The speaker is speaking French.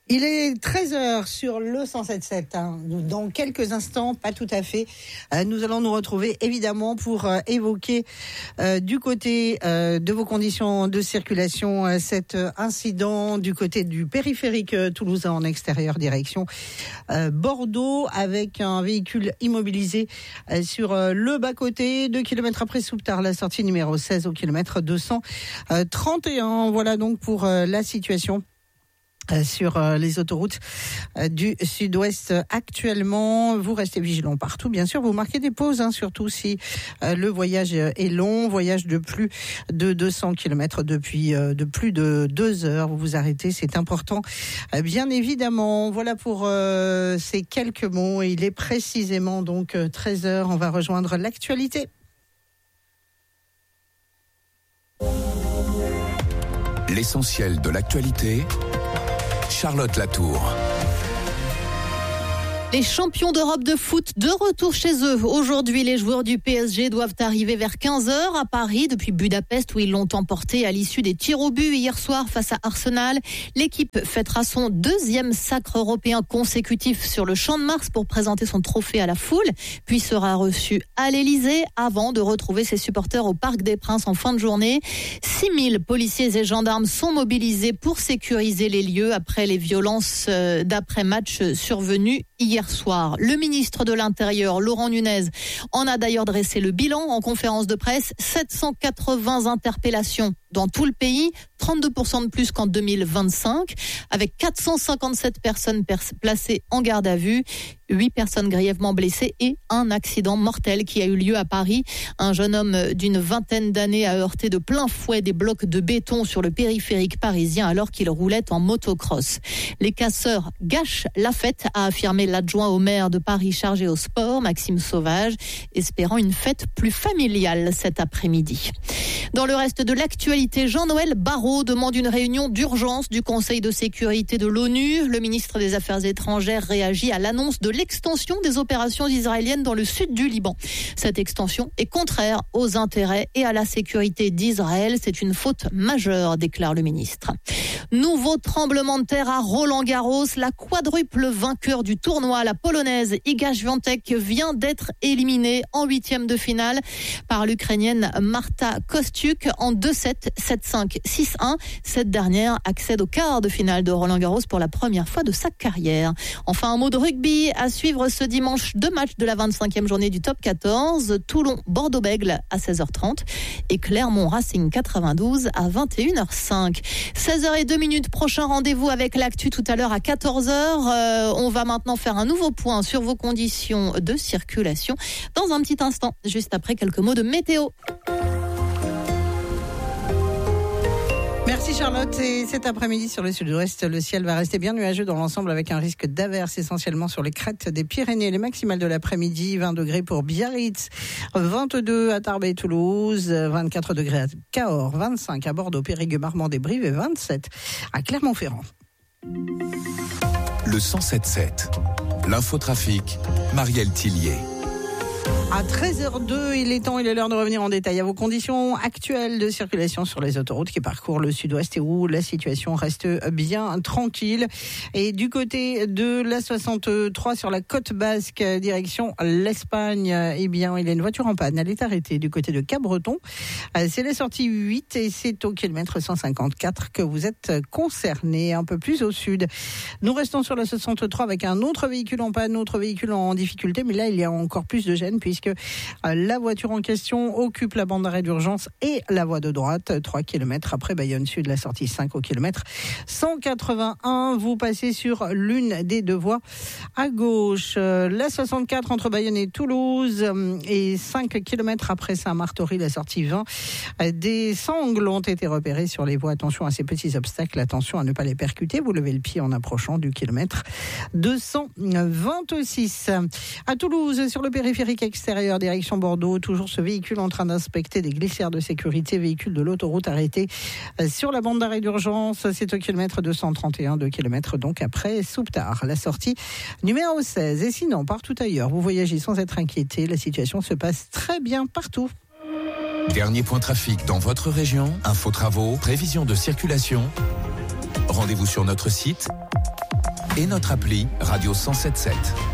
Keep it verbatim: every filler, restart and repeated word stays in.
Il est treize heures sur le cent sept sept. Hein. Dans quelques instants, pas tout à fait, euh, nous allons nous retrouver évidemment pour euh, évoquer euh, du côté euh, de vos conditions de circulation euh, cet euh, incident du côté du périphérique euh, toulousain en extérieur direction euh, Bordeaux avec un véhicule immobilisé euh, sur euh, le bas-côté, deux kilomètres après Souptard, la sortie numéro seize au kilomètre deux cent trente et un. Voilà donc pour euh, la situation sur les autoroutes du sud-ouest actuellement. Vous restez vigilants partout, bien sûr. Vous marquez des pauses, hein, surtout si le voyage est long, voyage de plus de deux cents kilomètres depuis de plus de deux heures. Vous vous arrêtez, c'est important, bien évidemment. Voilà pour euh, ces quelques mots. Il est précisément donc treize heures. On va rejoindre l'actualité. L'essentiel de l'actualité. Charlotte Latour. Les champions d'Europe de foot de retour chez eux. Aujourd'hui, les joueurs du P S G doivent arriver vers quinze heures à Paris depuis Budapest où ils l'ont emporté à l'issue des tirs au but hier soir face à Arsenal. L'équipe fêtera son deuxième sacre européen consécutif sur le Champ de Mars pour présenter son trophée à la foule, puis sera reçu à l'Elysée avant de retrouver ses supporters au Parc des Princes en fin de journée. six mille policiers et gendarmes sont mobilisés pour sécuriser les lieux après les violences d'après-match survenues hier soir. Le ministre de l'Intérieur, Laurent Nunez, en a d'ailleurs dressé le bilan en conférence de presse. sept cent quatre-vingts interpellations dans tout le pays, trente-deux pour cent de plus qu'en deux mille vingt-cinq, avec quatre cent cinquante-sept personnes pers- placées en garde à vue, huit personnes grièvement blessées et un accident mortel qui a eu lieu à Paris. Un jeune homme d'une vingtaine d'années a heurté de plein fouet des blocs de béton sur le périphérique parisien alors qu'il roulait en motocross. Les casseurs gâchent la fête, a affirmé l'adjoint au maire de Paris chargé au sport, Maxime Sauvage, espérant une fête plus familiale cet après-midi. Dans le reste de l'actualité, Jean-Noël Barrot demande une réunion d'urgence du Conseil de sécurité de l'ONU. Le ministre des Affaires étrangères réagit à l'annonce de l'extension des opérations israéliennes dans le sud du Liban. Cette extension est contraire aux intérêts et à la sécurité d'Israël. C'est une faute majeure, déclare le ministre. Nouveau tremblement de terre à Roland-Garros. La quadruple vainqueur du tournoi, la polonaise Iga Świątek, vient d'être éliminée en huitième de finale par l'Ukrainienne Marta Kostyuk en deux sept, sept cinq, six un. Cette dernière accède au quart de finale de Roland-Garros pour la première fois de sa carrière. Enfin, un mot de rugby à suivre ce dimanche. Deux matchs de la vingt-cinquième journée du top quatorze. Toulon-Bordeaux-Bègles à seize heures trente et Clermont-Racing quatre-vingt-douze à vingt et une heures cinq. seize heures zéro deux minutes, prochain rendez-vous avec l'actu tout à l'heure à quatorze heures. Euh, on va maintenant faire un nouveau point sur vos conditions de circulation dans un petit instant, juste après quelques mots de météo. Merci Charlotte. Et cet après-midi sur le sud-ouest, le ciel va rester bien nuageux dans l'ensemble avec un risque d'averse essentiellement sur les crêtes des Pyrénées. Les maximales de l'après-midi, vingt degrés pour Biarritz, vingt-deux à Tarbes et Toulouse, vingt-quatre degrés à Cahors, vingt-cinq à Bordeaux, Périgueux, Marmande et Brive et vingt-sept à Clermont-Ferrand. Le cent sept sept. L'infotrafic, Marielle Tillier. À treize heures deux, il est temps, il est l'heure de revenir en détail à vos conditions actuelles de circulation sur les autoroutes qui parcourent le sud-ouest et où la situation reste bien tranquille. Et du côté de l'A soixante-trois sur la côte basque, direction l'Espagne, eh bien, il y a une voiture en panne. Elle est arrêtée du côté de Cabreton. C'est la sortie huit et c'est au kilomètre cent cinquante-quatre que vous êtes concerné, un peu plus au sud. Nous restons sur la soixante-trois avec un autre véhicule en panne, autre véhicule en difficulté, mais là, il y a encore plus de gêne puisque la voiture en question occupe la bande d'arrêt d'urgence et la voie de droite, trois kilomètres après Bayonne Sud, la sortie cinq au kilomètre cent quatre-vingt-un. Vous passez sur l'une des deux voies à gauche. La soixante-quatre entre Bayonne et Toulouse et cinq kilomètres après Saint-Martory, la sortie vingt. Des sangles ont été repérées sur les voies. Attention à ces petits obstacles, attention à ne pas les percuter. Vous levez le pied en approchant du kilomètre deux cent vingt-six. À Toulouse, sur le périphérique extérieur, direction Bordeaux, toujours ce véhicule en train d'inspecter des glissières de sécurité, véhicule de l'autoroute arrêté sur la bande d'arrêt d'urgence, c'est au kilomètre deux cent trente et un, deux kilomètres donc après Souptard, la sortie numéro seize. Et sinon, partout ailleurs, vous voyagez sans être inquiété, la situation se passe très bien partout. Dernier point trafic dans votre région, info travaux, prévision de circulation. Rendez-vous sur notre site et notre appli Radio cent sept sept.